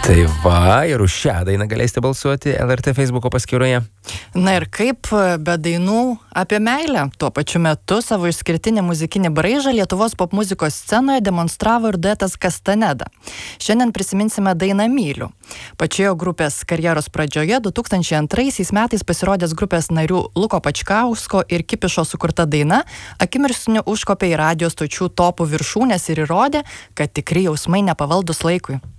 Tai va, ir už šią dainą galėsite balsuoti LRT Facebooko paskyroje. Na ir kaip be dainų apie meilę. Tuo pačiu metu savo išskirtinį muzikinį braižą Lietuvos popmuzikos scenoje demonstravo ir duetas Castaneda. Šiandien prisiminsime dainą Myliu. Pačioje grupės karjeros pradžioje 2002 metais pasirodęs grupės narių Luko Pačkausko ir Kipišo sukurta daina akimirksniu užkopė į radijo stočių topų viršūnes ir įrodė, kad tikri jausmai nepavaldus laikui.